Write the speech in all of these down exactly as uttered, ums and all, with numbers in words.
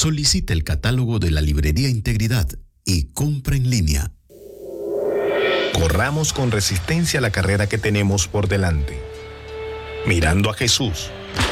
Solicita el catálogo de la Librería Integridad y compra en línea. Corramos con resistencia la carrera que tenemos por delante, mirando a Jesús,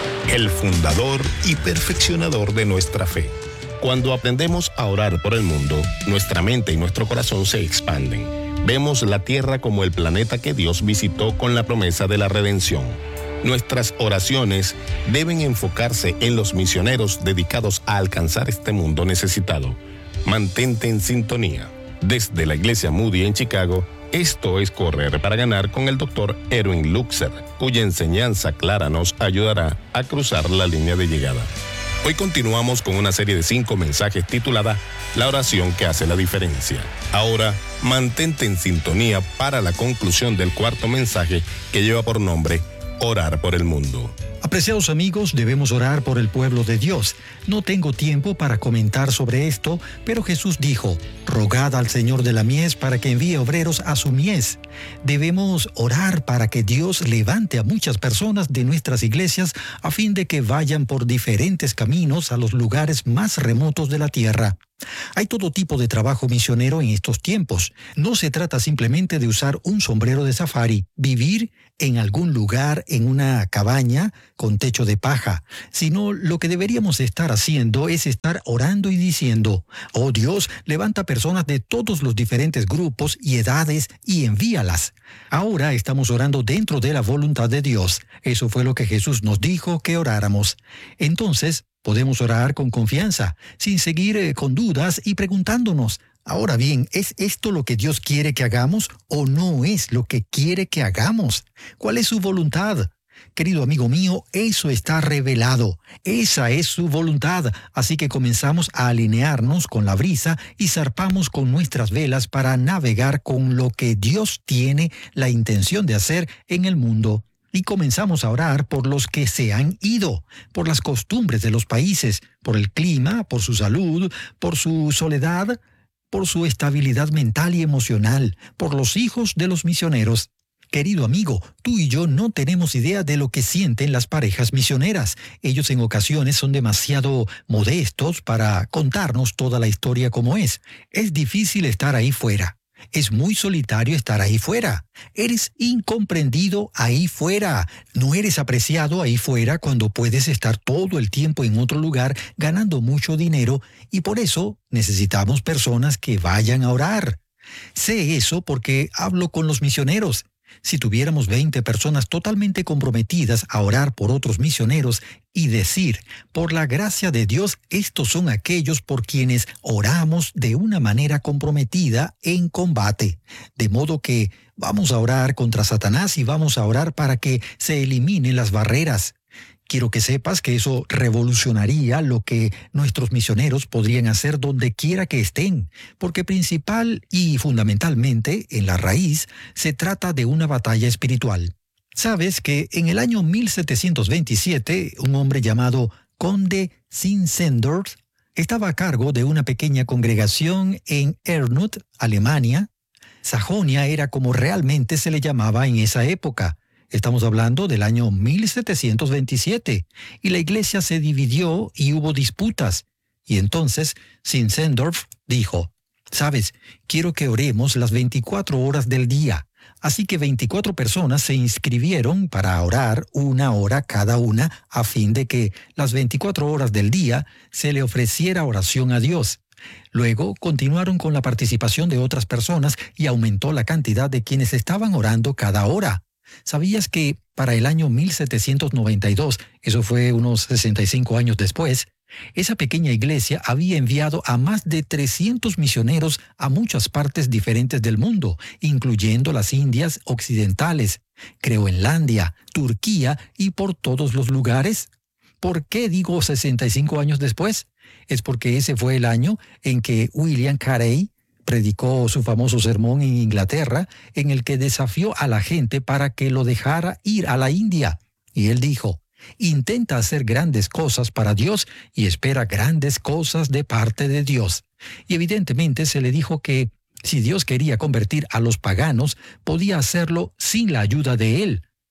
el fundador y perfeccionador de nuestra fe. Cuando aprendemos a orar por el mundo, nuestra mente y nuestro corazón se expanden. Vemos la tierra como el planeta que Dios visitó con la promesa de la redención. Nuestras oraciones deben enfocarse en los misioneros dedicados a alcanzar este mundo necesitado. Mantente en sintonía. Desde la Iglesia Moody en Chicago, esto es Correr para Ganar con el doctor Erwin Luxer, cuya enseñanza clara nos ayudará a cruzar la línea de llegada. Hoy continuamos con una serie de cinco mensajes titulada La oración que hace la diferencia. Ahora, mantente en sintonía para la conclusión del cuarto mensaje que lleva por nombre Orar por el mundo. Apreciados amigos, debemos orar por el pueblo de Dios. No tengo tiempo para comentar sobre esto, pero Jesús dijo, rogad al Señor de la mies para que envíe obreros a su mies. Debemos orar para que Dios levante a muchas personas de nuestras iglesias a fin de que vayan por diferentes caminos a los lugares más remotos de la tierra. Hay todo tipo de trabajo misionero en estos tiempos. No se trata simplemente de usar un sombrero de safari, vivir en algún lugar en una cabaña con techo de paja, sino lo que deberíamos estar haciendo es estar orando y diciendo, oh Dios, levanta personas de todos los diferentes grupos y edades y envíalas. Ahora estamos orando dentro de la voluntad de Dios. Eso fue lo que Jesús nos dijo que oráramos. Entonces, podemos orar con confianza, sin seguir eh, con dudas y preguntándonos, ahora bien, ¿es esto lo que Dios quiere que hagamos o no es lo que quiere que hagamos? ¿Cuál es su voluntad? Querido amigo mío, eso está revelado. Esa es su voluntad. Así que comenzamos a alinearnos con la brisa y zarpamos con nuestras velas para navegar con lo que Dios tiene la intención de hacer en el mundo. Y comenzamos a orar por los que se han ido, por las costumbres de los países, por el clima, por su salud, por su soledad, por su estabilidad mental y emocional, por los hijos de los misioneros. Querido amigo, tú y yo no tenemos idea de lo que sienten las parejas misioneras. Ellos en ocasiones son demasiado modestos para contarnos toda la historia como es. Es difícil estar ahí fuera. Es muy solitario estar ahí fuera. Eres incomprendido ahí fuera. No eres apreciado ahí fuera cuando puedes estar todo el tiempo en otro lugar ganando mucho dinero y por eso necesitamos personas que vayan a orar. Sé eso porque hablo con los misioneros. Si tuviéramos veinte personas totalmente comprometidas a orar por otros misioneros y decir, por la gracia de Dios, estos son aquellos por quienes oramos de una manera comprometida en combate. De modo que vamos a orar contra Satanás y vamos a orar para que se eliminen las barreras. Quiero que sepas que eso revolucionaría lo que nuestros misioneros podrían hacer donde quiera que estén, porque principal y fundamentalmente, en la raíz, se trata de una batalla espiritual. Sabes que en el año mil setecientos veintisiete, un hombre llamado Conde Zinzendorf estaba a cargo de una pequeña congregación en Erfurt, Alemania. Sajonia era como realmente se le llamaba en esa época. Estamos hablando del año mil setecientos veintisiete, y la iglesia se dividió y hubo disputas. Y entonces Zinzendorf dijo, «Sabes, quiero que oremos las veinticuatro horas del día». Así que veinticuatro personas se inscribieron para orar una hora cada una a fin de que las veinticuatro horas del día se le ofreciera oración a Dios. Luego continuaron con la participación de otras personas y aumentó la cantidad de quienes estaban orando cada hora. ¿Sabías que para el año mil setecientos noventa y dos, eso fue unos sesenta y cinco años después, esa pequeña iglesia había enviado a más de trescientos misioneros a muchas partes diferentes del mundo, incluyendo las Indias occidentales, Groenlandia, Turquía y por todos los lugares? ¿Por qué digo sesenta y cinco años después? Es porque ese fue el año en que William Carey predicó su famoso sermón en Inglaterra, en el que desafió a la gente para que lo dejara ir a la India. Y él dijo, intenta hacer grandes cosas para Dios y espera grandes cosas de parte de Dios. Y evidentemente se le dijo que si Dios quería convertir a los paganos, podía hacerlo sin la ayuda de él.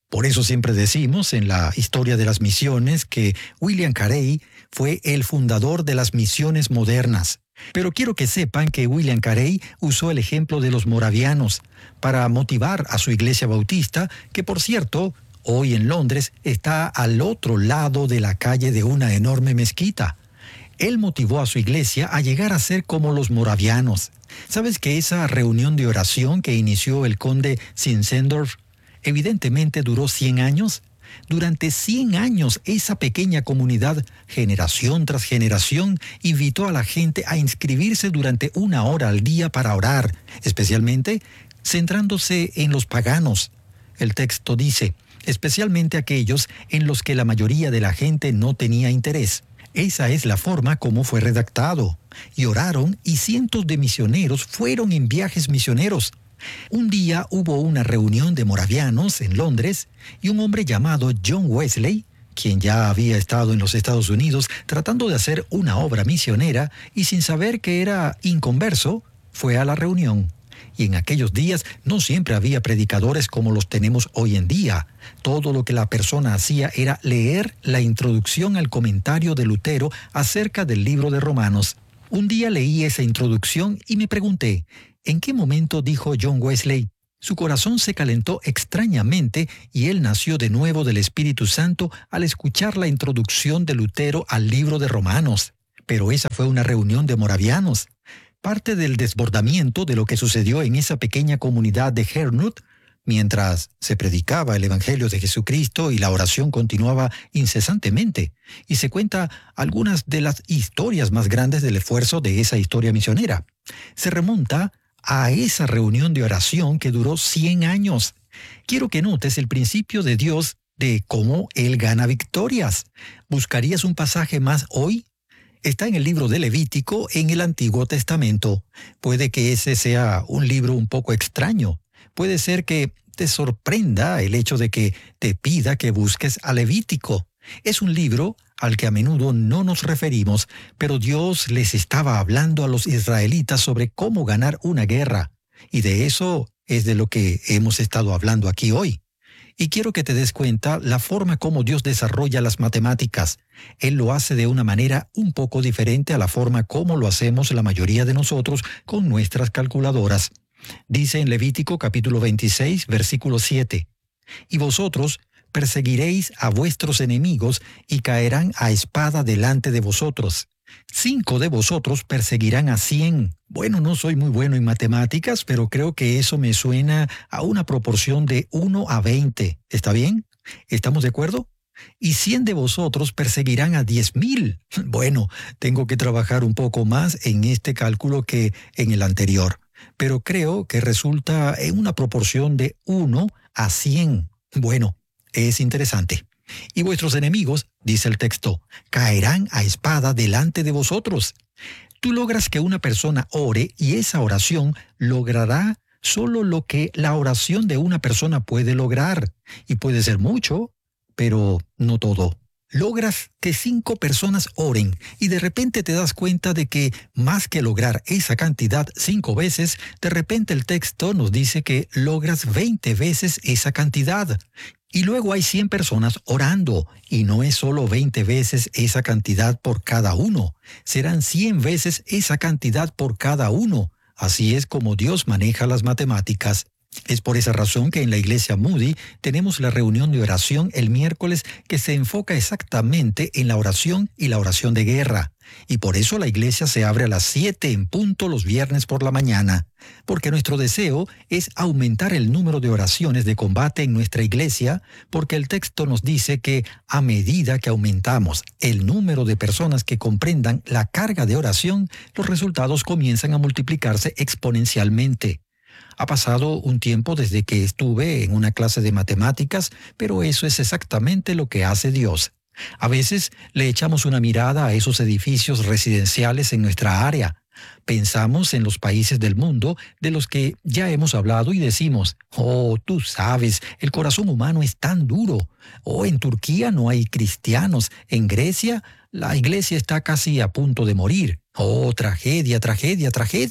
Por eso siempre decimos en la historia de las misiones que William Carey fue el fundador de las misiones modernas. Pero quiero que sepan que William Carey usó el ejemplo de los moravianos para motivar a su iglesia bautista, que por cierto, hoy en Londres está al otro lado de la calle de una enorme mezquita. Él motivó a su iglesia a llegar a ser como los moravianos. ¿Sabes que esa reunión de oración que inició el conde Zinzendorf evidentemente duró cien años? Durante cien años, esa pequeña comunidad, generación tras generación, invitó a la gente a inscribirse durante una hora al día para orar, especialmente centrándose en los paganos. El texto dice, especialmente aquellos en los que la mayoría de la gente no tenía interés. Esa es la forma como fue redactado. Y oraron y cientos de misioneros fueron en viajes misioneros. Un día hubo una reunión de moravianos en Londres y un hombre llamado John Wesley, quien ya había estado en los Estados Unidos tratando de hacer una obra misionera y sin saber que era inconverso, fue a la reunión. Y en aquellos días no siempre había predicadores como los tenemos hoy en día. Todo lo que la persona hacía era leer la introducción al comentario de Lutero acerca del libro de Romanos. Un día leí esa introducción y me pregunté, ¿en qué momento dijo John Wesley? Su corazón se calentó extrañamente y él nació de nuevo del Espíritu Santo al escuchar la introducción de Lutero al libro de Romanos. Pero esa fue una reunión de moravianos. Parte del desbordamiento de lo que sucedió en esa pequeña comunidad de Hernut, mientras se predicaba el Evangelio de Jesucristo y la oración continuaba incesantemente, y se cuenta algunas de las historias más grandes del esfuerzo de esa historia misionera. Se remonta a esa reunión de oración que duró cien años. Quiero que notes el principio de Dios de cómo Él gana victorias. ¿Buscarías un pasaje más hoy? Está en el libro de Levítico en el Antiguo Testamento. Puede que ese sea un libro un poco extraño. Puede ser que te sorprenda el hecho de que te pida que busques a Levítico. Es un libro al que a menudo no nos referimos, pero Dios les estaba hablando a los israelitas sobre cómo ganar una guerra. Y de eso es de lo que hemos estado hablando aquí hoy. Y quiero que te des cuenta la forma como Dios desarrolla las matemáticas. Él lo hace de una manera un poco diferente a la forma como lo hacemos la mayoría de nosotros con nuestras calculadoras. Dice en Levítico capítulo veintiséis, versículo siete, «Y vosotros perseguiréis a vuestros enemigos y caerán a espada delante de vosotros. Cinco de vosotros perseguirán a cien». Bueno, no soy muy bueno en matemáticas, pero creo que eso me suena a una proporción de uno a veinte. ¿Está bien? ¿Estamos de acuerdo? Y cien de vosotros perseguirán a diez mil. Bueno, tengo que trabajar un poco más en este cálculo que en el anterior, pero creo que resulta en una proporción de uno a cien. Bueno, es interesante. Y vuestros enemigos, dice el texto, caerán a espada delante de vosotros. Tú logras que una persona ore y esa oración logrará solo lo que la oración de una persona puede lograr. Y puede ser mucho, pero no todo. Logras que cinco personas oren y de repente te das cuenta de que más que lograr esa cantidad cinco veces, de repente el texto nos dice que logras veinte veces esa cantidad. Y luego hay cien personas orando, y no es solo veinte veces esa cantidad por cada uno, serán cien veces esa cantidad por cada uno. Así es como Dios maneja las matemáticas. Es por esa razón que en la iglesia Moody tenemos la reunión de oración el miércoles que se enfoca exactamente en la oración y la oración de guerra. Y por eso la iglesia se abre a las siete en punto los viernes por la mañana. Porque nuestro deseo es aumentar el número de oraciones de combate en nuestra iglesia, porque el texto nos dice que a medida que aumentamos el número de personas que comprendan la carga de oración, los resultados comienzan a multiplicarse exponencialmente. Ha pasado un tiempo desde que estuve en una clase de matemáticas, pero eso es exactamente lo que hace Dios. A veces le echamos una mirada a esos edificios residenciales en nuestra área. Pensamos en los países del mundo de los que ya hemos hablado y decimos, «Oh, tú sabes, el corazón humano es tan duro». «Oh, en Turquía no hay cristianos. En Grecia, la iglesia está casi a punto de morir». «Oh, tragedia, tragedia, tragedia».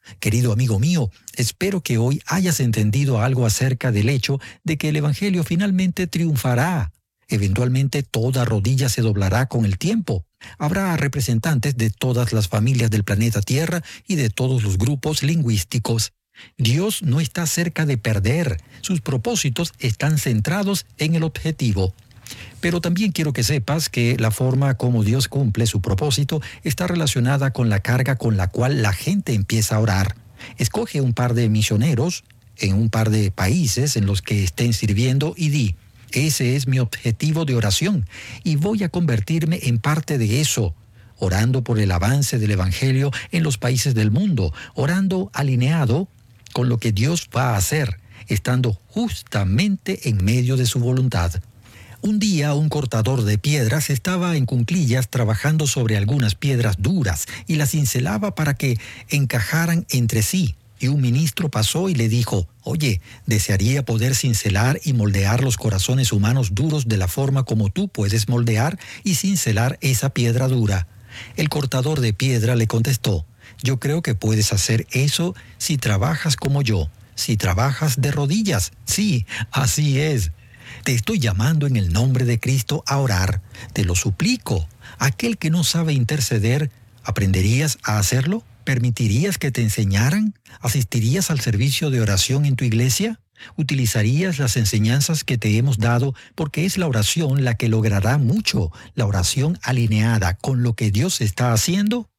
Querido amigo mío, espero que hoy hayas entendido algo acerca del hecho de que el Evangelio finalmente triunfará. Eventualmente toda rodilla se doblará con el tiempo. Habrá representantes de todas las familias del planeta Tierra y de todos los grupos lingüísticos. Dios no está cerca de perder. Sus propósitos están centrados en el objetivo. Pero también quiero que sepas que la forma como Dios cumple su propósito está relacionada con la carga con la cual la gente empieza a orar. Escoge un par de misioneros en un par de países en los que estén sirviendo y di: ese es mi objetivo de oración y voy a convertirme en parte de eso, orando por el avance del Evangelio en los países del mundo, orando alineado con lo que Dios va a hacer, estando justamente en medio de su voluntad. Un día un cortador de piedras estaba en cuclillas trabajando sobre algunas piedras duras y las cincelaba para que encajaran entre sí. Y un ministro pasó y le dijo: «Oye, desearía poder cincelar y moldear los corazones humanos duros de la forma como tú puedes moldear y cincelar esa piedra dura». El cortador de piedra le contestó: «Yo creo que puedes hacer eso si trabajas como yo, si trabajas de rodillas». Sí, así es. Te estoy llamando en el nombre de Cristo a orar. Te lo suplico. Aquel que no sabe interceder, ¿aprenderías a hacerlo? ¿Permitirías que te enseñaran? ¿Asistirías al servicio de oración en tu iglesia? ¿Utilizarías las enseñanzas que te hemos dado? Porque es la oración la que logrará mucho, la oración alineada con lo que Dios está haciendo.